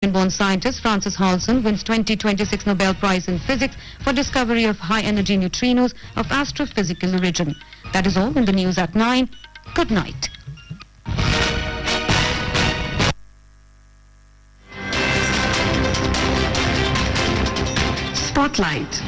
American-born scientist Francis Halson wins 2026 Nobel Prize in Physics for discovery of high-energy neutrinos of astrophysical origin. That is all in the news at 9. Good night. Spotlight.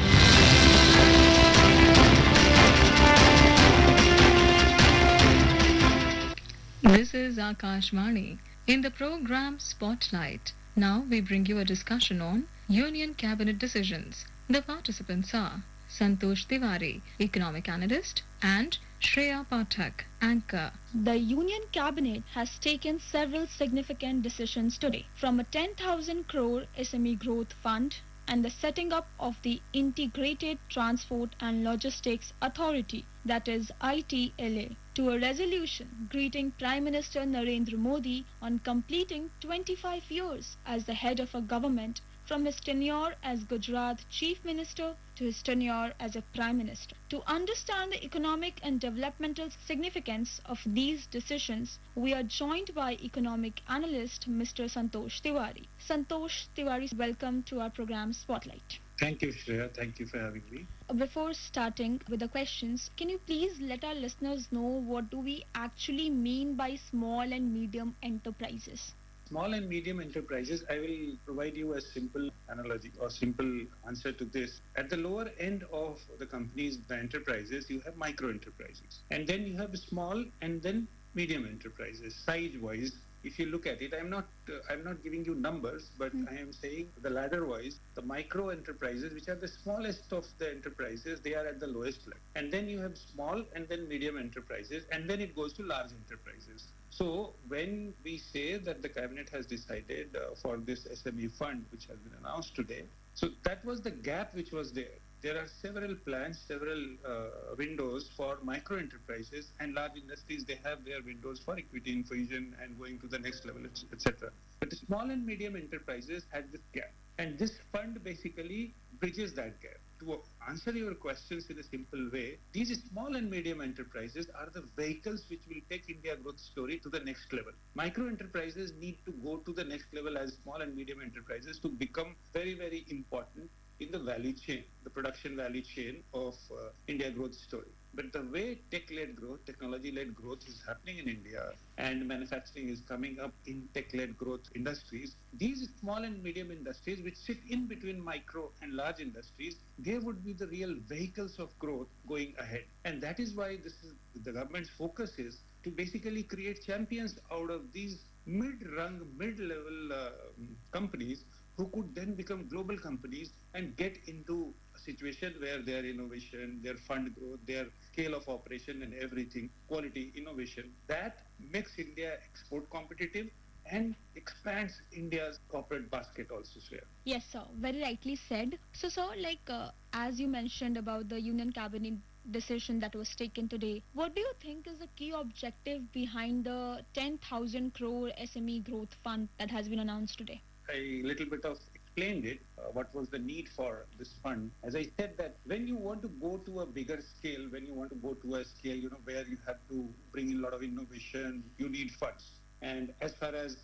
This is Akashvani. In the program Spotlight, now we bring you a discussion on Union Cabinet decisions. The participants are Santosh Tiwari, Economic Analyst, and Shreya Pathak, Anchor. The Union Cabinet has taken several significant decisions today, from a 10,000 crore SME growth fund and the setting up of the Integrated Transport and Logistics Authority, that is ITLA, to a resolution greeting Prime Minister Narendra Modi on completing 25 years as the head of a government, from his tenure as Gujarat Chief Minister to his tenure as a Prime Minister. To understand the economic and developmental significance of these decisions, we are joined by economic analyst Mr. Santosh Tiwari. Santosh Tiwari, welcome to our program Spotlight. Thank you, Shreya. Thank you for having me. Before starting with the questions, can you please let our listeners know what do we actually mean by small and medium enterprises? Small and medium enterprises, I will provide you a simple analogy or simple answer to this. At the lower end of the companies, the enterprises, you have micro enterprises. And then you have small and then medium enterprises. Size-wise, if you look at it, I'm not giving you numbers, but I am saying the ladder-wise, the micro enterprises, which are the smallest of the enterprises, they are at the lowest level. And then you have small and then medium enterprises, and then it goes to large enterprises. So when we say that the cabinet has decided for this SME fund, which has been announced today, so that was the gap which was there. There are several plans, several windows for micro enterprises, and large industries, they have their windows for equity infusion and going to the next level, etc. But the small and medium enterprises had this gap. And this fund basically bridges that gap. To answer your questions in a simple way, these small and medium enterprises are the vehicles which will take India growth story to the next level. Micro enterprises need to go to the next level as small and medium enterprises to become very, very important in the value chain, the production value chain of India growth story. But the way tech-led growth, technology-led growth is happening in India, and manufacturing is coming up in tech-led growth industries, these small and medium industries which sit in between micro and large industries, they would be the real vehicles of growth going ahead. And that is why the government's focus is to basically create champions out of these mid-rung, mid-level companies who could then become global companies and get into a situation where their innovation, their fund growth, their scale of operation and everything, quality, innovation, that makes India export competitive and expands India's corporate basket also, Shreya. Yes, sir. Very rightly said. So, sir, as you mentioned about the Union Cabinet decision that was taken today, what do you think is the key objective behind the 10,000 crore SME growth fund that has been announced today? A little bit of explained it, what was the need for this fund. As I said, that when you want to go to a bigger scale, when you want to go to a scale, where you have to bring in a lot of innovation, you need funds. And as far as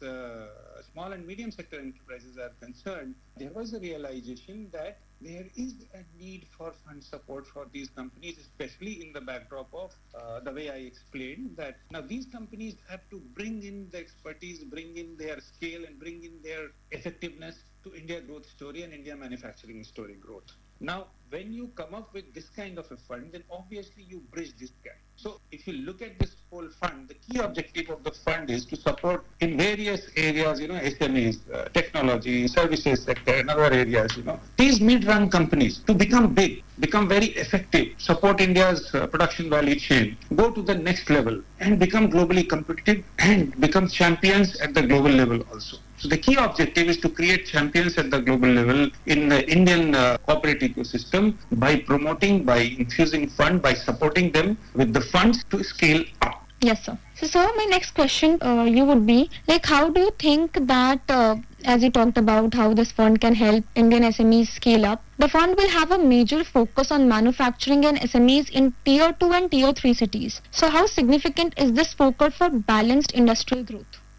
small and medium sector enterprises are concerned, there was a realization that there is a need for fund support for these companies, especially in the backdrop of the way I explained that now these companies have to bring in the expertise, bring in their scale and bring in their effectiveness to India growth story and India manufacturing story growth. Now, when you come up with this kind of a fund, then obviously you bridge this gap. So if you look at this whole fund, the key objective of the fund is to support in various areas, SMEs, technology, services sector and other areas, these mid-run companies to become big, become very effective, support India's production value chain, go to the next level and become globally competitive and become champions at the global level also. So the key objective is to create champions at the global level in the Indian corporate ecosystem by promoting, by infusing fund, by supporting them with the funds to scale up. Yes, sir. So, sir, my next question you would be, how do you think that, as you talked about how this fund can help Indian SMEs scale up, the fund will have a major focus on manufacturing and SMEs in Tier 2 and Tier 3 cities. So how significant is this focus for balanced industrial growth?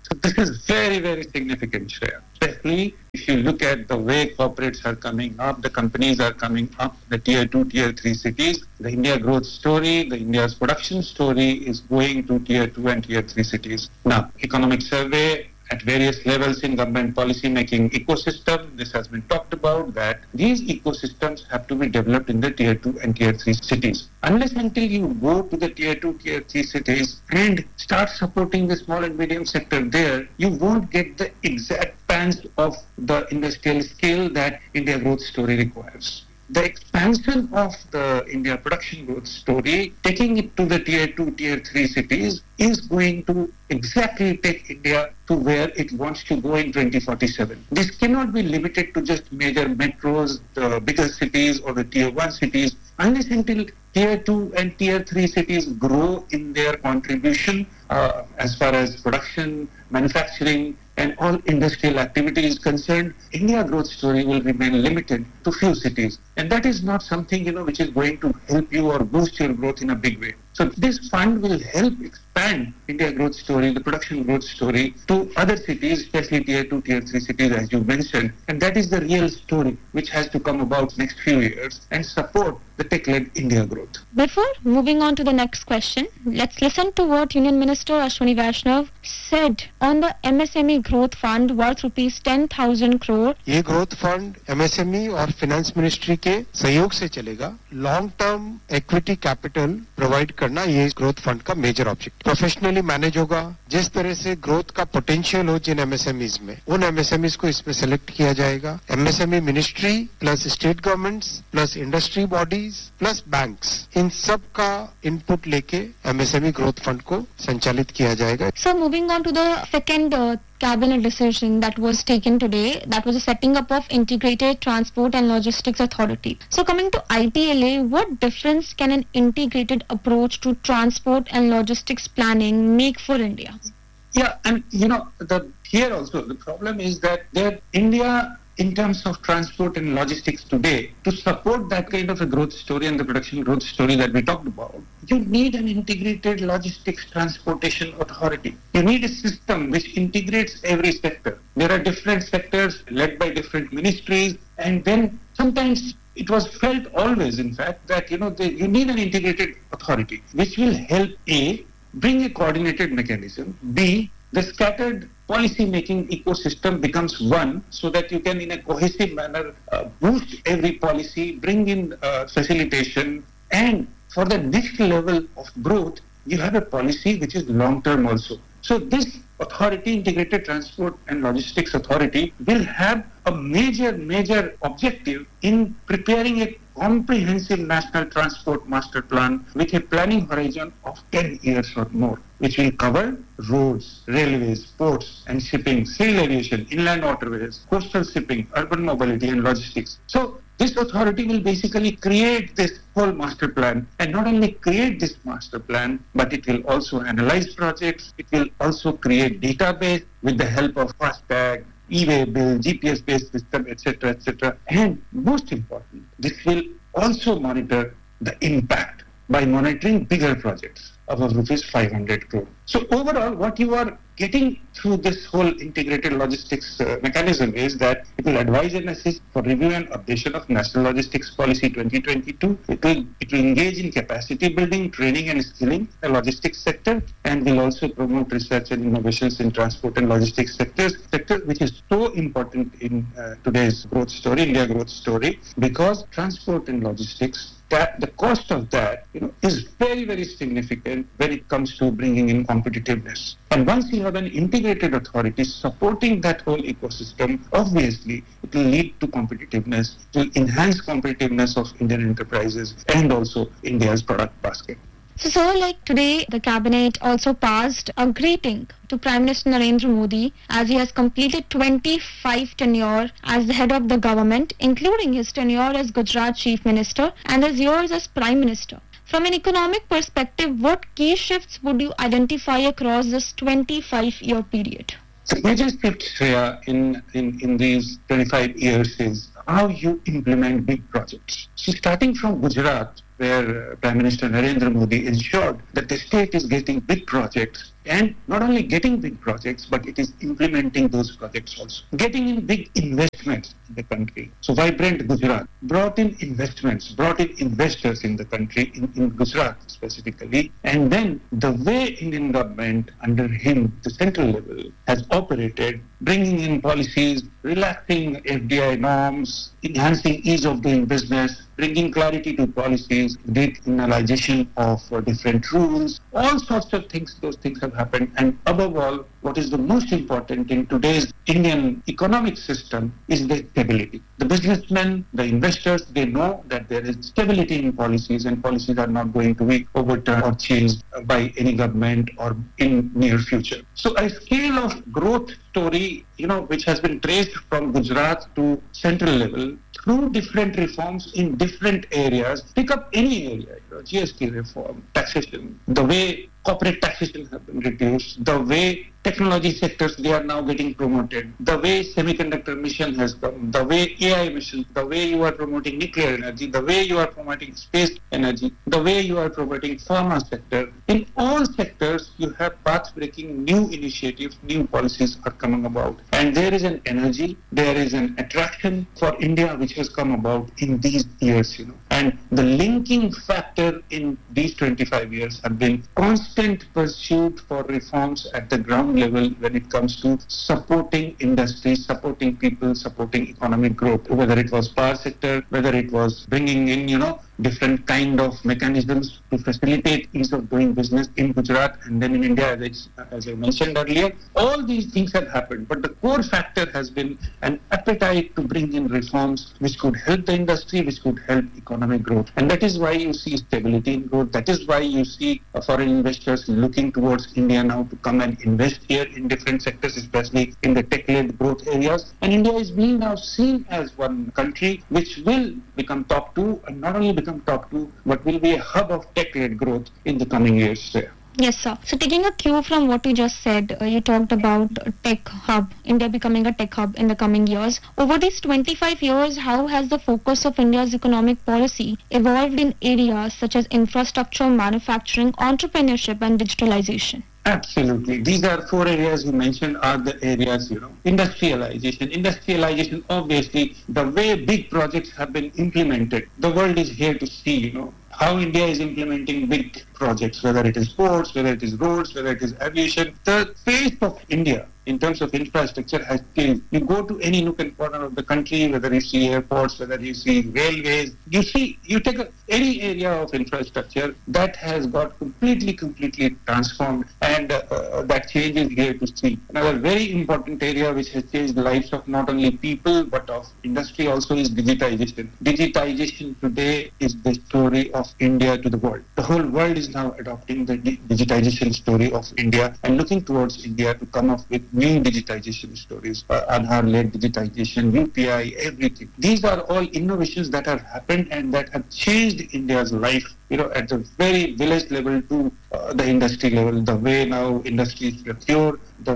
So this is very, very significant, Shreya. Especially if you look at the way corporates are coming up, the companies are coming up, the tier 2, tier 3 cities, the India growth story, the India's production story is going to tier 2 and tier 3 cities. Now, economic survey at various levels in government policy making ecosystem, this has been talked about, that these ecosystems have to be developed in the tier 2 and tier 3 cities. Unless until you go to the tier 2, tier 3 cities and start supporting the small and medium sector there, you won't get the exact pans of the industrial scale that India growth story requires. The expansion of the India production growth story, taking it to the tier 2, tier 3 cities, is going to exactly take India to where it wants to go in 2047. This cannot be limited to just major metros, the bigger cities or the tier 1 cities, unless until tier 2 and tier 3 cities grow in their contribution as far as production, manufacturing, and all industrial activity is concerned, India growth story will remain limited to few cities. And that is not something, which is going to help you or boost your growth in a big way. So this fund will help expand India growth story, the production growth story, to other cities, especially tier 2, tier 3 cities, as you mentioned. And that is the real story which has to come about next few years and support the tech-led India growth. Before moving on to the next question, let's listen to what Union Minister Ashwini Vaishnav said on the MSME Growth Fund worth rupees 10,000 crore. ये growth fund MSME और finance ministry के सहयोग से चलेगा. Long term equity capital provide करना ये growth fund का major object. Professionally manage होगा. जिस तरह से ग्रोथ का पोटेंशियल हो जिन एमएसएमईज में, उन एमएसएमईज को इसमें सेलेक्ट किया जाएगा. MSME ministry plus state governments plus industry bodies plus banks, इन सब का इनपुट लेके एमएसएमई ग्रोथ फंड को संचालित किया जाएगा. So moving on to the second cabinet decision that was taken today, that was the setting up of Integrated Transport and Logistics Authority. So coming to ITLA, what difference can an integrated approach to transport and logistics planning make for India? Yeah, and here also the problem is that India, in terms of transport and logistics today, to support that kind of a growth story and the production growth story that we talked about, you need an integrated logistics transportation authority. You need a system which integrates every sector. There are different sectors led by different ministries, and then sometimes it was felt always, in fact, that you need an integrated authority which will help A, bring a coordinated mechanism, B, the scattered policy-making ecosystem becomes one, so that you can, in a cohesive manner, boost every policy, bring in facilitation, and for the next level of growth, you have a policy which is long-term also. So this authority, Integrated Transport and Logistics Authority, will have a major objective in preparing a comprehensive national transport master plan with a planning horizon of 10 years or more, which will cover roads, railways, ports and shipping, civil aviation, inland waterways, coastal shipping, urban mobility and logistics. So this authority will basically create this whole master plan, and not only create this master plan, but it will also analyze projects, it will also create database with the help of FASTag, e-way bill, GPS-based system, etc. And most important, this will also monitor the impact by monitoring bigger projects above rupees 500 crore. So overall, what you are getting through this whole integrated logistics mechanism is that it will advise and assist for review and updation of National Logistics Policy 2022. It will engage in capacity building, training and skilling the logistics sector, and will also promote research and innovations in transport and logistics sector, which is so important in today's growth story, India growth story, because transport and logistics, that the cost of that is very significant when it comes to bringing in competitiveness. And once you have an integrated authority supporting that whole ecosystem, obviously it will lead to competitiveness, it will enhance competitiveness of Indian enterprises and also India's product basket. So like today, the cabinet also passed a greeting to Prime Minister Narendra Modi as he has completed 25 tenure as the head of the government, including his tenure as Gujarat Chief Minister and his years as Prime Minister. From an economic perspective, what key shifts would you identify across this 25-year period? The major shift, Shreya, in these 25 years is how you implement big projects. So starting from Gujarat, where Prime Minister Narendra Modi ensured that the state is getting big projects And not only getting big projects, but it is implementing those projects also. Getting in big investments in the country. So Vibrant Gujarat brought in investments, brought in investors in the country, in Gujarat specifically. And then the way Indian government under him, the central level, has operated, bringing in policies, relaxing FDI norms, enhancing ease of doing business, bringing clarity to policies, decriminalization of different rules, all sorts of things, those things have happened. And above all, what is the most important in today's Indian economic system is the stability. The businessmen, the investors, they know that there is stability in policies and policies are not going to be overturned or changed by any government or in near future. So a scale of growth story, which has been traced from Gujarat to central level through different reforms in different areas. Pick up any area, GST reform, taxation, the way corporate taxation has been reduced, the way technology sectors, they are now getting promoted, the way semiconductor mission has come, the way AI mission, the way you are promoting nuclear energy, the way you are promoting space energy, the way you are promoting pharma sector. In all sectors, you have path-breaking new initiatives, new policies are coming about. And there is an energy, there is an attraction for India which has come about in these years, And the linking factor in these 25 years have been constant pursuit for reforms at the ground level when it comes to supporting industry, supporting people, supporting economic growth, whether it was power sector, whether it was bringing in, different kind of mechanisms to facilitate ease of doing business in Gujarat and then in India, as I mentioned earlier. All these things have happened, but the core factor has been an appetite to bring in reforms which could help the industry, which could help economic growth. And that is why you see stability in growth. That is why you see foreign investors looking towards India now to come and invest here in different sectors, especially in the tech-led growth areas. And India is being now seen as one country which will become top two, and not only become top two, but will be a hub of tech-led growth in the coming years. Yes, sir. So taking a cue from what you just said, you talked about tech hub, India becoming a tech hub in the coming years. Over these 25 years, how has the focus of India's economic policy evolved in areas such as infrastructure, manufacturing, entrepreneurship and digitalization? Absolutely. These are four areas you mentioned are the areas, Industrialization. Industrialization, obviously, the way big projects have been implemented, the world is here to see, how India is implementing big projects, whether it is ports, whether it is roads, whether it is aviation. The face of India in terms of infrastructure has changed. You go to any nook and corner of the country, whether you see airports, whether you see railways, you take any area of infrastructure that has got completely transformed, and that change is here to see. Another very important area which has changed the lives of not only people but of industry also is digitization. Digitization today is the story of India to the world. The whole world is now adopting the digitization story of India and looking towards India to come up with new digitization stories, Aadhaar-led digitization, UPI, everything. These are all innovations that have happened and that have changed India's life, at the very village level to the industry level, the way now industry is procured, the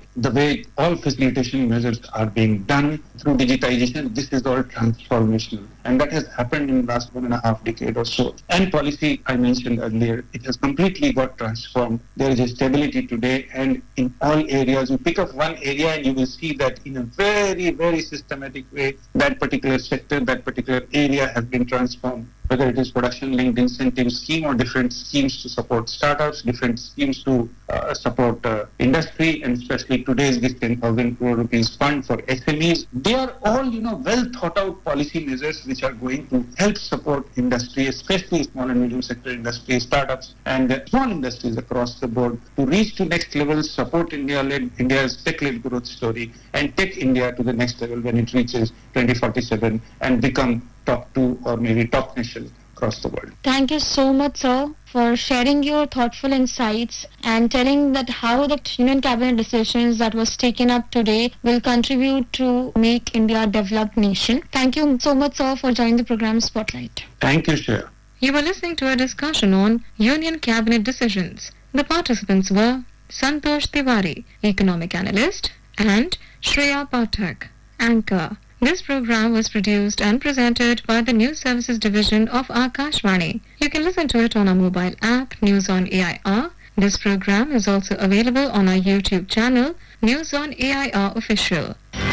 way all facilitation measures are being done through digitization. This is all transformational. And that has happened in the last 1.5 decades or so. And policy, I mentioned earlier, it has completely got transformed. There is a stability today, and in all areas, you pick up one area and you will see that in a very, very systematic way, that particular sector, that particular area has been transformed. Whether it is production-linked incentive scheme or different schemes to support startups, different schemes to support industry, and especially today's this 10,000 crore rupees fund for SMEs. They are all, well thought out policy measures which are going to help support industry, especially small and medium sector industry, startups, and small industries across the board to reach to next level, support India's tech-led growth story, and take India to the next level when it reaches 2047 and become top two or maybe top nation across the world. Thank you so much, sir, for sharing your thoughtful insights and telling that how the Union Cabinet decisions that was taken up today will contribute to make India a developed nation. Thank you so much, sir, for joining the program Spotlight. Thank you, Shreya. You were listening to a discussion on Union Cabinet decisions. The participants were Santosh Tiwari, Economic Analyst, and Shreya Pathak, Anchor. This program was produced and presented by the News Services Division of Akashvani. You can listen to it on our mobile app, News on AIR, This program is also available on our YouTube channel, News on AIR Official.